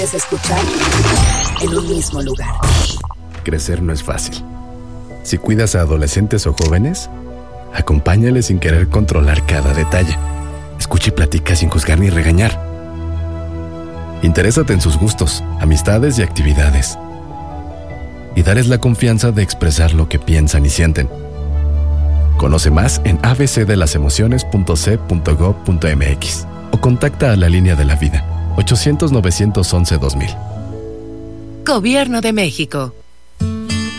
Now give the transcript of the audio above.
escuchar en un mismo lugar. Crecer no es fácil. Si cuidas a adolescentes o jóvenes, acompáñales sin querer controlar cada detalle. Escucha y platica sin juzgar ni regañar. Interésate en sus gustos, amistades y actividades. Y darles la confianza de expresar lo que piensan y sienten. Conoce más en abcdelasemociones.c.gov.mx o contacta a la línea de la vida 800-911-2000. Gobierno de México.